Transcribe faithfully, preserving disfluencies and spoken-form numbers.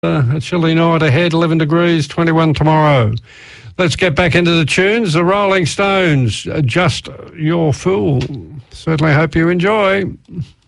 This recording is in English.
Uh, a chilly night ahead, eleven degrees, twenty-one tomorrow. Let's get back into the tunes. The Rolling Stones, Just Your Fool. Certainly hope you enjoy.